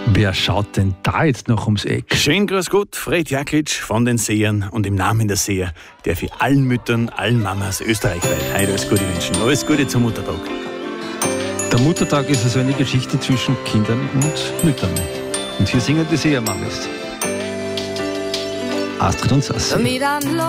Wer schaut denn da jetzt noch ums Eck? Schönen Grüß Gott, Fred Jaklic von den Sehern, und im Namen der Seher darf ich allen Müttern, allen Mamas österreichweit heute alles Gute wünschen. Alles Gute zum Muttertag. Der Muttertag ist also eine Geschichte zwischen Kindern und Müttern. Und hier singen die Sehermamis. Astrid und Sassi.